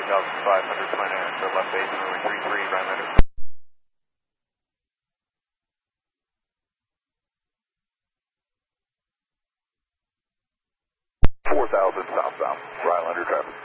3500 29, so left base, runway 33, Rylander. 4000 southbound, Rylander traffic.